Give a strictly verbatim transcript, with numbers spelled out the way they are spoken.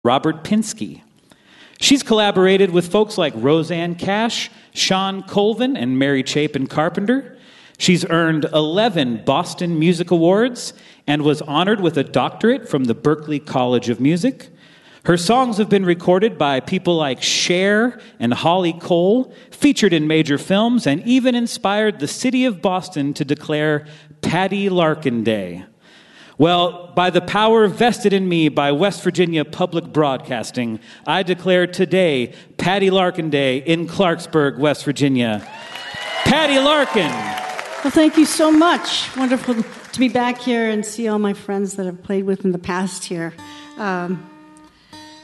Robert Pinsky. She's collaborated with folks like Roseanne Cash, Sean Colvin, and Mary Chapin Carpenter. She's earned eleven Boston Music Awards and was honored with a doctorate from the Berklee College of Music. Her songs have been recorded by people like Cher and Holly Cole, featured in major films, and even inspired the city of Boston to declare Patty Larkin Day. Well, by the power vested in me by West Virginia Public Broadcasting, I declare today Patty Larkin Day in Clarksburg, West Virginia. Patty Larkin. Well, thank you so much. Wonderful to be back here and see all my friends that I've played with in the past here. Um,